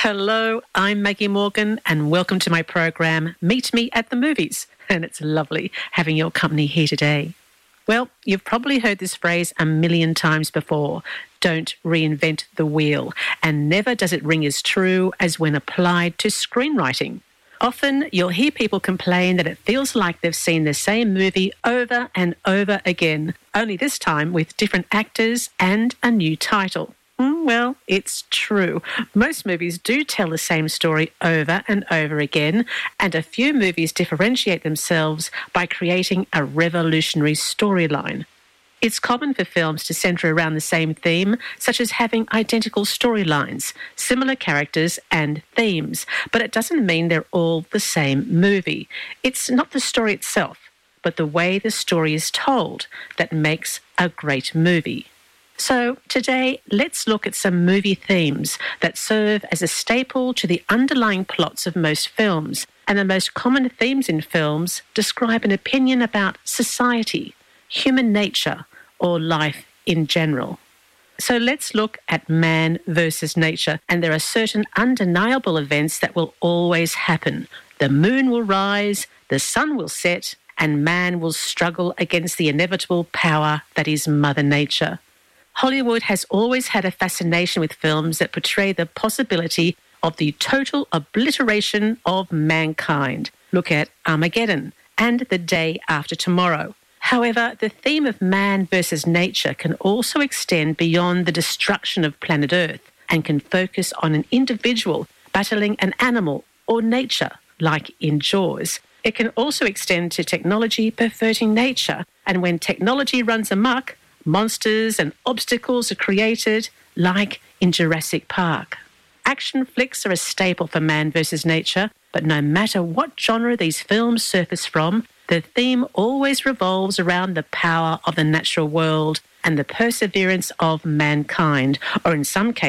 Hello, I'm Maggie Morgan and welcome to my program, Meet Me at the Movies. And it's lovely having your company here today. Well, you've probably heard this phrase a million times before. Don't reinvent the wheel. And never does it ring as true as when applied to screenwriting. Often you'll hear people complain that it feels like they've seen the same movie over and over again, only this time with different actors and a new title. Well, it's true. Most movies do tell the same story over and over again, and a few movies differentiate themselves by creating a revolutionary storyline. It's common for films to centre around the same theme, such as having identical storylines, similar characters and themes, but it doesn't mean they're all the same movie. It's not the story itself, but the way the story is told that makes a great movie. So today, let's look at some movie themes that serve as a staple to the underlying plots of most films. And the most common themes in films describe an opinion about society, human nature, or life in general. So let's look at man versus nature. And there are certain undeniable events that will always happen. The moon will rise, the sun will set, and man will struggle against the inevitable power that is Mother Nature. Hollywood has always had a fascination with films that portray the possibility of the total obliteration of mankind. Look at Armageddon and The Day After Tomorrow. However, the theme of man versus nature can also extend beyond the destruction of planet Earth and can focus on an individual battling an animal or nature, like in Jaws. It can also extend to technology perverting nature, and when technology runs amok, monsters and obstacles are created, like in Jurassic Park. Action flicks are a staple for man versus nature, but no matter what genre these films surface from, the theme always revolves around the power of the natural world and the perseverance of mankind, or in some cases,